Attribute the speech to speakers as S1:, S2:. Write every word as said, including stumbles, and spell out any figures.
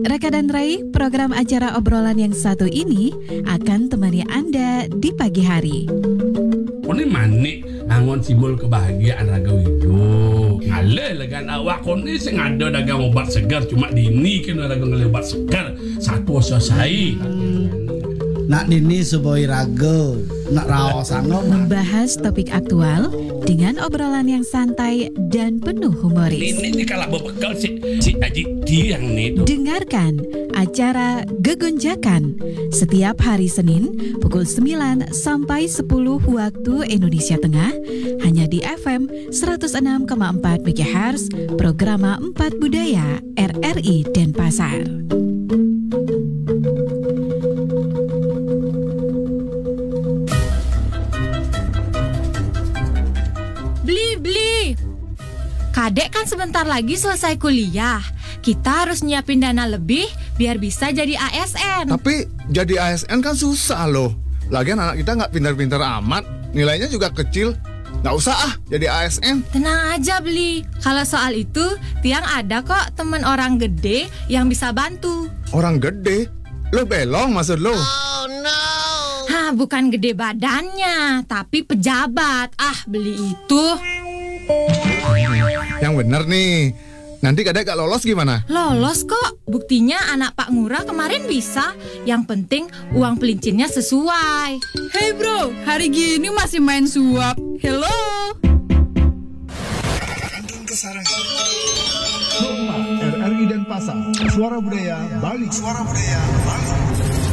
S1: Raka dan Rai, program acara obrolan yang satu ini akan temani Anda di pagi hari.
S2: Kone manik angon simbol kebahagiaan Raga Wido. Ngale legan awak kone sing ada dagang obat segar cuma dini kena dagang obat segar satu selesai.
S3: Nak dini suboi Raga, nak raos angom.
S1: Membahas topik aktual dengan obrolan yang santai dan penuh humoris.
S2: Ini ini kalau berbekal si si Aji Tiang nih.
S1: Dengarkan acara Gegonjakan setiap hari Senin pukul sembilan sampai sepuluh waktu Indonesia Tengah hanya di F M seratus enam koma empat MHz Programa empat Budaya R R I Denpasar.
S4: Kadek kan sebentar lagi selesai kuliah. Kita harus nyiapin dana lebih biar bisa jadi A S N.
S5: Tapi jadi A S N kan susah loh. Lagian anak kita nggak pintar-pintar amat, nilainya juga kecil. Nggak usah ah jadi A S N.
S4: Tenang aja Beli. Kalau soal itu, Tiang ada kok temen orang gede yang bisa bantu.
S5: Orang gede? Lo belong maksud lo?
S4: Oh no. Hah, bukan gede badannya, tapi pejabat. Ah, Beli itu.
S5: Yang bener nih. Nanti kadek gak lolos gimana?
S4: Lolos kok. Buktinya anak Pak Ngurah kemarin bisa. Yang penting uang pelincinnya sesuai.
S6: Hey bro, hari gini masih main suap. Hello.
S7: R R I Denpasar, Suara Budaya Bali. Suara Budaya Bali.